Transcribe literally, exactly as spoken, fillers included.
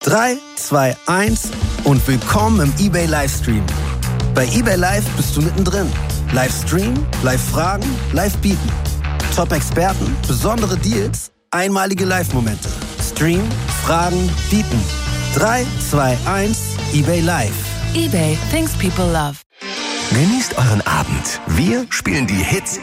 drei, zwei, eins und willkommen im eBay Livestream. Bei eBay Live bist du mittendrin. Livestream, Live-Fragen, Live-Bieten. Top-Experten, besondere Deals, einmalige Live-Momente. Stream, Fragen, Bieten. drei, zwei, eins, eBay Live. eBay, things people love. Genießt euren Abend. Wir spielen die Hits